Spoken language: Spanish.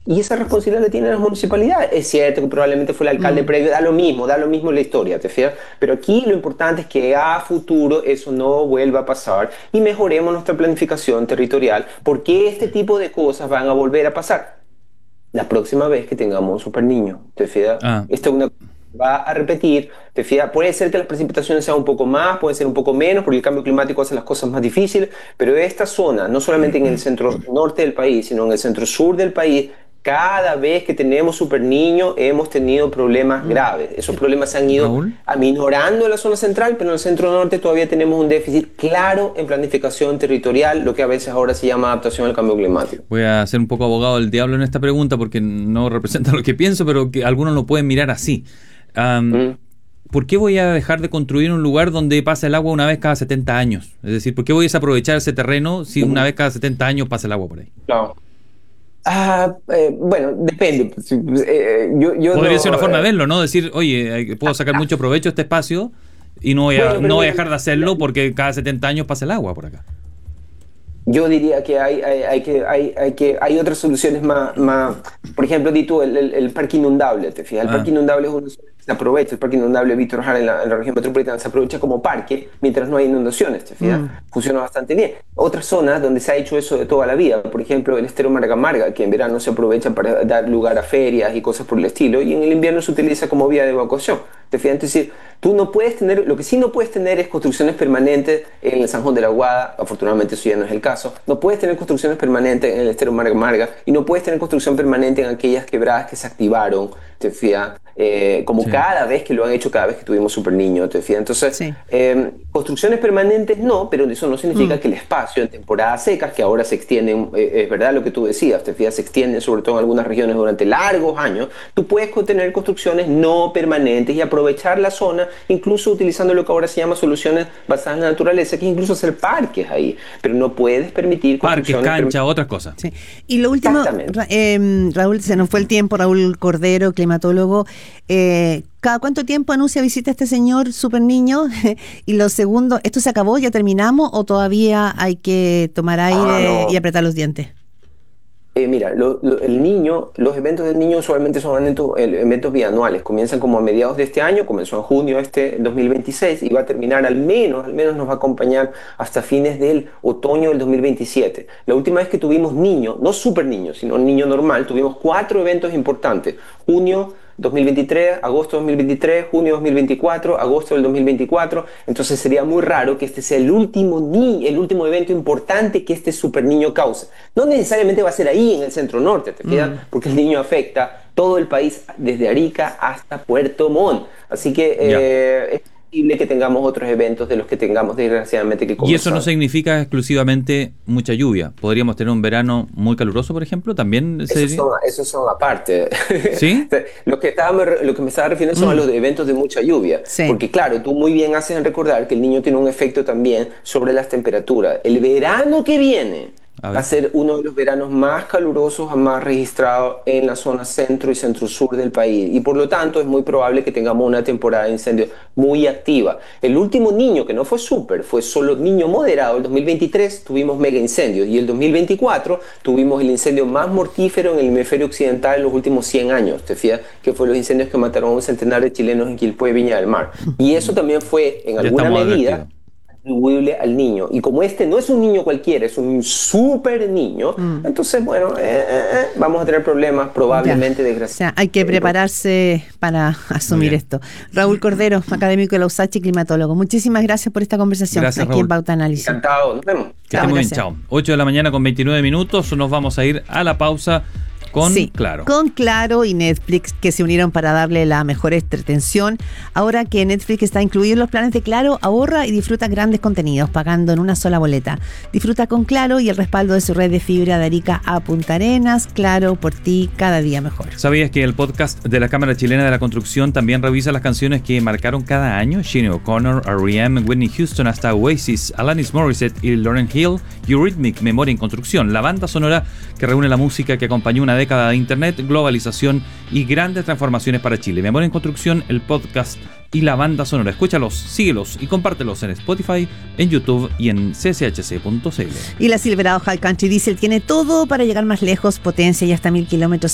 Y esa responsabilidad la tienen las municipalidades. Es cierto que probablemente fue el alcalde previo, da lo mismo la historia, ¿te fijas? Pero aquí lo importante es que a futuro eso no vuelva a pasar y mejoremos nuestra planificación territorial, porque este tipo de cosas van a volver a pasar la próxima vez que tengamos un super niño, ¿te fijas? Ah, Esto es una va a repetir, ¿te fijas? Puede ser que las precipitaciones sean un poco más, puede ser un poco menos, porque el cambio climático hace las cosas más difíciles, pero esta zona, no solamente en el centro norte del país, sino en el centro sur del país, cada vez que tenemos super niños hemos tenido problemas graves. Esos problemas se han ido Raúl, aminorando en la zona central, pero en el centro norte todavía tenemos un déficit claro en planificación territorial, lo que a veces ahora se llama adaptación al cambio climático. voy a ser un poco abogado del diablo en esta pregunta porque no representa lo que pienso, pero que algunos lo pueden mirar así. ¿Mm? ¿Por qué voy a dejar de construir un lugar donde pasa el agua una vez cada 70 años? Es decir, ¿por qué voy a desaprovechar ese terreno si una vez cada 70 años pasa el agua por ahí? Claro. Bueno, depende. Yo Podría no, ser una forma de verlo, ¿no? Decir, oye, puedo sacar mucho provecho de este espacio y bueno, no pero voy a dejar de hacerlo porque cada 70 años pasa el agua por acá. yo diría que hay otras soluciones más, por ejemplo, di tú, el parque inundable, ¿te fijas? El Ah, parque inundable es uno que se aprovecha, el parque inundable Víctor Jara en la región metropolitana se aprovecha como parque mientras no hay inundaciones, ¿te fijas? Funciona bastante bien. Otras zonas donde se ha hecho eso de toda la vida, por ejemplo, el estero Marga Marga, que en verano se aprovecha para dar lugar a ferias y cosas por el estilo, y en el invierno se utiliza como vía de evacuación, ¿te fijas? Entonces, tú no puedes tener, lo que sí no puedes tener es construcciones permanentes en el San Juan de la Guada, afortunadamente eso ya no es el caso, no puedes tener construcciones permanentes en el estero Marga Marga y no puedes tener construcción permanente en aquellas quebradas que se activaron, te fijas, como sí. cada vez que lo han hecho, cada vez que tuvimos super niños, te fijas. Entonces, Sí. construcciones permanentes no, pero eso no significa que el espacio en temporadas secas, que ahora se extienden, es verdad lo que tú decías, te fijas, se extienden sobre todo en algunas regiones durante largos años, tú puedes tener construcciones no permanentes y aprovechar la zona, incluso utilizando lo que ahora se llama soluciones basadas en la naturaleza, que es incluso hacer parques ahí, pero no puedes permitir Parques, construcciones canchas, otras cosas. Sí. Y lo último, Exactamente. Raúl, se nos fue el tiempo, Raúl Cordero, climatólogo. ¿Cada cuánto tiempo anuncia visita este señor super niño? Y lo segundo, ¿esto se acabó, ya terminamos o todavía hay que tomar aire No. y apretar los dientes? Mira, el niño, los eventos del niño usualmente son eventos bianuales. Comienzan como a mediados de este año, comenzó en junio este 2026 y va a terminar al menos nos va a acompañar hasta fines del otoño del 2027. La última vez que tuvimos niño, no super niño, sino niño normal, tuvimos 4 eventos importantes. Junio 2023, agosto 2023, junio 2024, agosto del 2024. Entonces sería muy raro que este sea el último evento importante que este super niño cause. No necesariamente va a ser ahí en el centro norte, ¿te fijas? Porque el niño afecta todo el país desde Arica hasta Puerto Montt. Así Ya. que es posible que tengamos otros eventos de los que tengamos desgraciadamente que Y eso no conversar. significa exclusivamente mucha lluvia. Podríamos tener un verano muy caluroso, por ejemplo, también sería. Esos son aparte. ¿Sí? Lo que me estaba refiriendo son a los eventos de mucha lluvia. Sí. Porque claro, tú muy bien haces en recordar que el niño tiene un efecto también sobre las temperaturas. El verano que viene A va ver. a ser uno de los veranos más calurosos jamás registrados en la zona centro y centro-sur del país. Y por lo tanto es muy probable que tengamos una temporada de incendios muy activa. El último niño que no fue súper, fue solo niño moderado. El 2023 tuvimos mega incendios y el 2024 tuvimos el incendio más mortífero en el hemisferio occidental en los últimos 100 años. ¿Te fijas? Que fue los incendios que mataron a un centenar de chilenos en Quilpué, Viña del Mar. Y eso también fue en Ya alguna estamos medida advertidos. atribuible al niño. Y como este no es un niño cualquiera, es un super niño, entonces, bueno, vamos a tener problemas probablemente, Ya. O desgraciadamente. sea, hay que prepararse para asumir bien. esto. Raúl Cordero, académico de la USACH y climatólogo. Muchísimas gracias por esta conversación Gracias, aquí Raúl. en Pauta Análisis. Encantado, nos vemos. Que Chao, esté muy bien, gracias. chao. 8 de la mañana con 29 minutos. Nos vamos a ir a la pausa con Sí, Claro. con Claro y Netflix, que se unieron para darle la mejor entretención. Ahora que Netflix está incluido en los planes de Claro, ahorra y disfruta grandes contenidos pagando en una sola boleta. Disfruta con Claro y el respaldo de su red de fibra de Arica a Punta Arenas. Claro, por ti, cada día mejor. ¿Sabías que el podcast de la Cámara Chilena de la Construcción también revisa las canciones que marcaron cada año? Sinead O'Connor, R.E.M., Whitney Houston, hasta Oasis, Alanis Morissette y Lauryn Hill, Eurythmic, Memoria en Construcción, la banda sonora que reúne la música que acompañó una década de internet, globalización y grandes transformaciones para Chile. Memoria en Construcción, el podcast y la banda sonora. Escúchalos, síguelos y compártelos en Spotify, en YouTube y en cchc.cl. Y la Silverado High Country Diesel tiene todo para llegar más lejos, potencia y hasta 1000 kilómetros